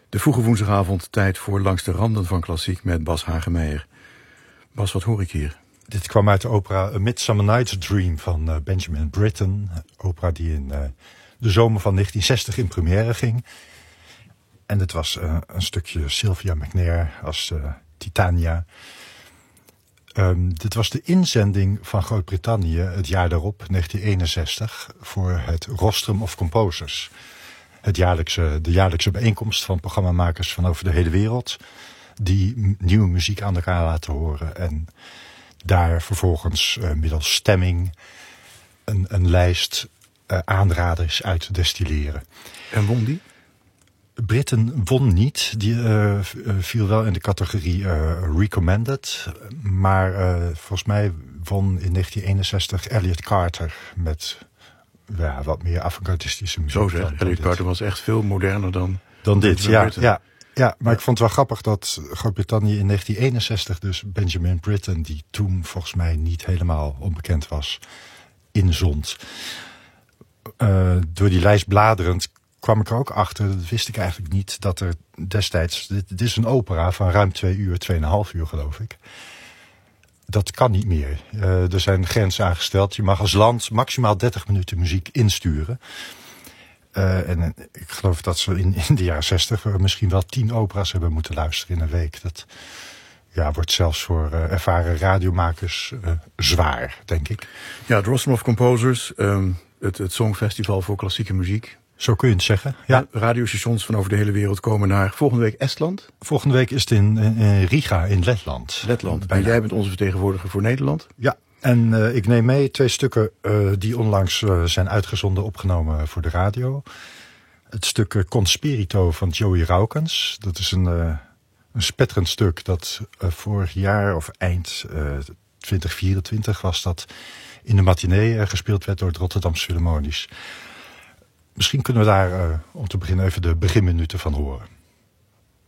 De vroege woensdagavond, tijd voor Langs de Randen van Klassiek met Bas Hagemeyer. Bas, wat hoor ik hier? Dit kwam uit de opera A Midsummer Night's Dream van Benjamin Britten. Een opera die in de zomer van 1960 in première ging. En het was een stukje Sylvia McNair als Titania. Dit was de inzending van Groot-Brittannië het jaar daarop, 1961, voor het Rostrum of Composers. De jaarlijkse bijeenkomst van programmamakers van over de hele wereld, die nieuwe muziek aan elkaar laten horen en daar vervolgens middels stemming een lijst aanraders uit destilleren. En won die? Britten won niet. Die viel wel in de categorie recommended. Maar volgens mij won in 1961 Elliot Carter met wat meer avant-gardistische muziek. Zo zeg, Elliot Carter was echt veel moderner dan dit. Ja, maar ik vond het wel grappig dat Groot-Brittannië in 1961 dus Benjamin Britten, die toen volgens mij niet helemaal onbekend was, inzond. Door die lijst bladerend kwam ik er ook achter, dat wist ik eigenlijk niet, dat er destijds, dit is een opera van ruim 2 uur, 2,5 uur geloof ik. Dat kan niet meer. Er zijn grenzen aangesteld. Je mag als land maximaal 30 minuten muziek insturen. En ik geloof dat ze in de jaren 60 misschien wel 10 opera's hebben moeten luisteren in een week. Dat wordt zelfs voor ervaren radiomakers zwaar, denk ik. Ja, het Rostrum of Composers, het Songfestival voor klassieke muziek. Zo kun je het zeggen, ja. Radiostations van over de hele wereld komen naar volgende week Estland. Volgende week is het in Riga in Letland. En jij bent onze vertegenwoordiger voor Nederland? Ja, en ik neem mee 2 stukken die onlangs zijn uitgezonden, opgenomen voor de radio. Het stuk Conspirito van Joey Raukens. Dat is een spetterend stuk dat vorig jaar of eind 2024 was dat in de matinee gespeeld werd door het Rotterdamse Philharmonisch. Misschien kunnen we daar om te beginnen even de beginminuten van horen.